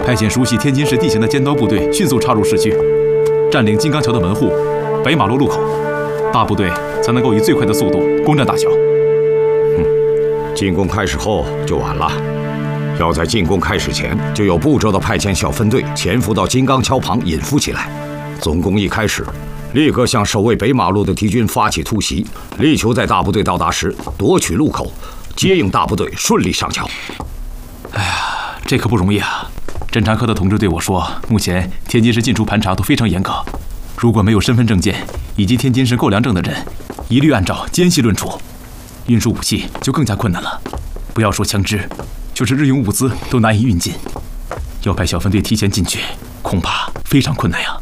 派遣熟悉天津市地形的尖刀部队迅速插入市区，占领金刚桥的门户、北马路路口，大部队才能够以最快的速度攻占大桥。 进攻开始后就晚了，要在进攻开始前就有步骤地派遣小分队潜伏到金刚桥旁隐伏起来。总攻一开始，立刻向守卫北马路的敌军发起突袭，力求在大部队到达时夺取路口，接应大部队顺利上桥。 哎呀，这可不容易啊！侦察科的同志对我说，目前天津市进出盘查都非常严格，如果没有身份证件以及天津市购粮证的人，一律按照奸细论处。运输武器就更加困难了，不要说枪支，就是日用物资都难以运进。要派小分队提前进去，恐怕非常困难呀。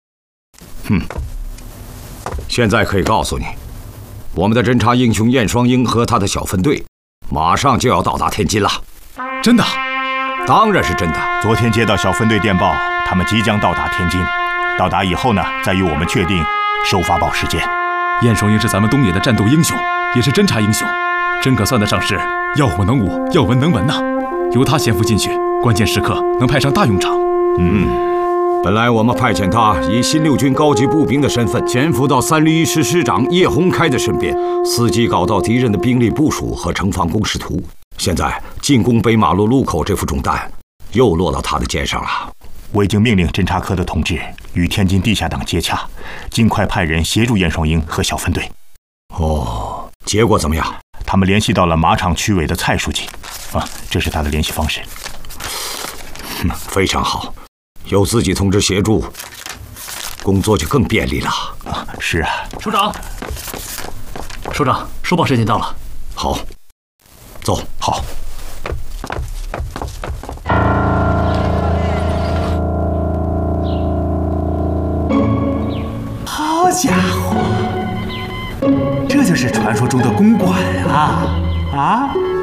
现在可以告诉你，我们的侦察英雄燕双鹰和他的小分队，马上就要到达天津了。 真的？ 当然是真的。 昨天接到小分队电报，他们即将到达天津。到达以后呢，再与我们确定收发报时间。 燕双鹰是咱们东野的战斗英雄，也是侦察英雄，真可算得上是要武能武，要文能文呐。由他潜伏进去，关键时刻能派上大用场。 本来我们派遣他以新六军高级步兵的身份潜伏到3旅1师师长叶洪开的身边，伺机搞到敌人的兵力部署和城防工事图。现在进攻北马路路口这副重担又落到他的肩上了。 我已经命令侦察科的同志与天津地下党接洽，尽快派人协助燕双鹰和小分队。 结果怎么样？ 他们联系到了马场区委的蔡书记，这是他的联系方式。 非常好，有自己同志协助，工作就更便利了。 是啊。 首长，收报时间到了。 好，走。 好。 好家伙，这就是传说中的公馆啊！